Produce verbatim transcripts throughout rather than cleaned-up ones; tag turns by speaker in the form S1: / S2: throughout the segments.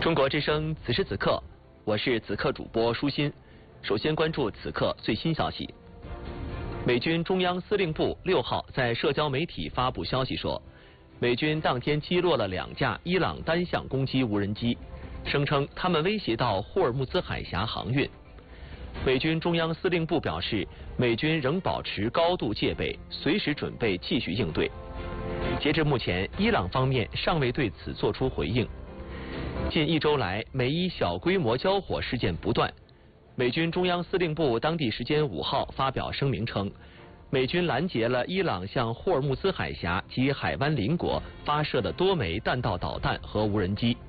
S1: 中国之声，此时此刻，我是此刻主播舒心。首先关注此刻最新消息。美军中央司令部六号在社交媒体发布消息说，美军当天击落了两架伊朗单向攻击无人机，声称他们威胁到霍尔木兹海峡航运。美军中央司令部表示，美军仍保持高度戒备，随时准备继续应对。截至目前，伊朗方面尚未对此作出回应。近一周来，美伊小规模交火事件不断。美军中央司令部当地时间五号发表声明称，美军拦截了伊朗向霍尔木兹海峡及海湾邻国发射的多枚弹道导弹和无人机。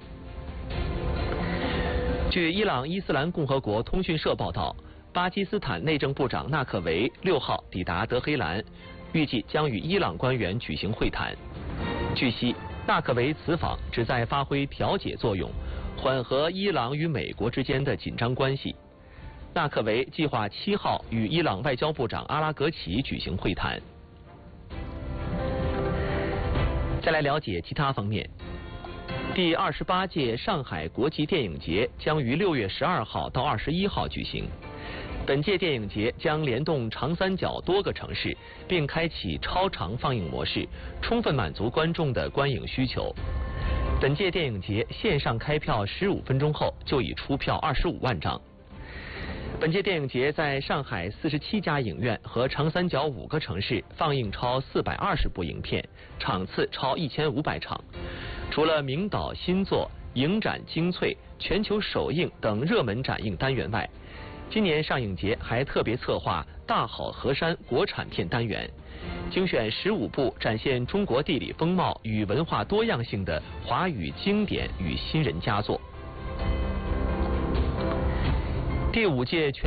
S1: 据伊朗伊斯兰共和国通讯社报道，巴基斯坦内政部长纳克维六号抵达德黑兰，预计将与伊朗官员举行会谈。据悉，纳克维此访旨在发挥调解作用，缓和伊朗与美国之间的紧张关系。纳克维计划七号与伊朗外交部长阿拉格齐举行会谈。再来了解其他方面。第二十八届上海国际电影节将于六月十二号到二十一号举行。本届电影节将联动长三角多个城市，并开启超长放映模式，充分满足观众的观影需求。本届电影节线上开票十五分钟后就已出票二十五万张。本届电影节在上海四十七家影院和长三角五个城市放映超四百二十部影片，场次超一千五百场。除了名导新作、影展精粹、全球首映等热门展映单元外，今年上影节还特别策划大好河山国产片单元，精选十五部展现中国地理风貌与文化多样性的华语经典与新人佳作。第五届全